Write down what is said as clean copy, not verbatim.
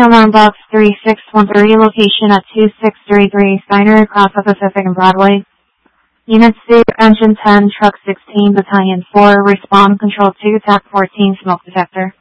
Alarm Box 3613, location at 2633 Steiner across the Pacific and Broadway. Unit 2, Engine 10, Truck 16, Battalion 4, respond, Control 2, TAC 14, smoke detector.